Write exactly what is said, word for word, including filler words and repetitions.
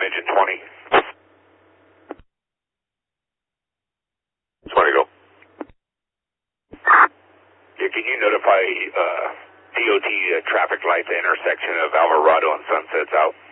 engine twenty. twenty go. Yeah, can you notify uh, D O T uh, traffic light the intersection of Alvarado and Sunset South?